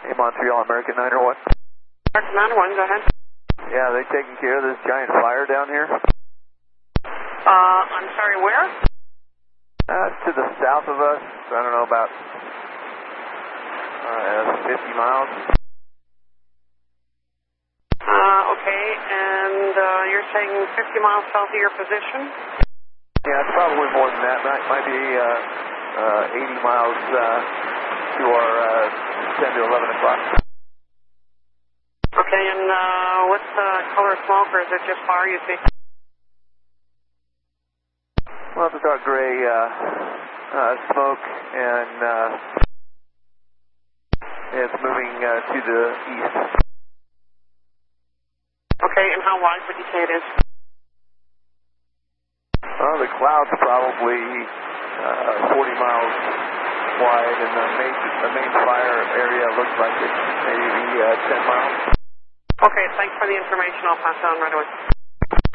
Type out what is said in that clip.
Hey, Montreal, American 901. American 901, go ahead. Yeah, they taking care of this giant fire down here? I'm sorry, where? To the south of us. I don't know, about 50 miles. Okay, and you're saying 50 miles south of your position? Yeah, it's probably more than that. Might be 80 miles to our 10 to 11 o'clock. Okay, and what's the color of smoke, or is it just fire you see? Well, it's a dark gray smoke, and it's moving to the east. Okay, and how wide would you say it is? Well, the cloud's probably 40 miles wide, and the main fire area looks like it's maybe 10 miles. Okay, thanks for the information. I'll pass it on right away.